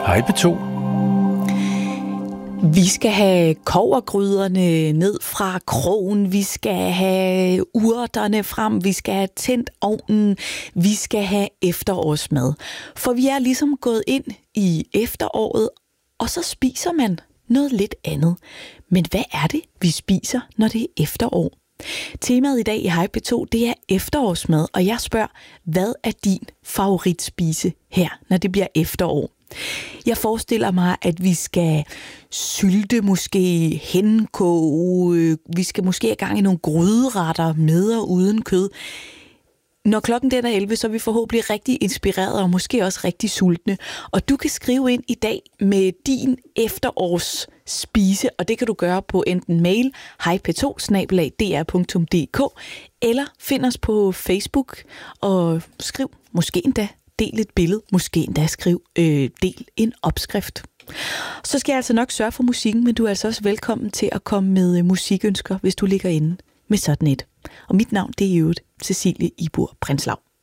Hej P2. Vi skal have kobbergryderne ned fra krogen, vi skal have urterne frem, vi skal have tændt ovnen, vi skal have efterårsmad. For vi er ligesom gået ind i efteråret, og så spiser man noget lidt andet. Men hvad er det, vi spiser, når det er efterår? Temaet i dag i Hej P2, det er efterårsmad, og jeg spørger, hvad er din favoritspise her, når det bliver efterår? Jeg forestiller mig, at vi skal sylte, måske henkoge, vi skal måske have gang i nogle gryderetter med og uden kød. Når klokken den er 11, så er vi forhåbentlig rigtig inspireret og måske også rigtig sultne. Og du kan skrive ind i dag med din efterårsspise, og det kan du gøre på enten mail hejp2@dr.dk eller find os på Facebook og skriv måske endda. Del et billede, måske endda skriv, del en opskrift. Så skal jeg altså nok sørge for musikken, men du er altså også velkommen til at komme med musikønsker, hvis du ligger inde med sådan et. Og mit navn, det er i øvrigt Cecilie Ibur Prinslov.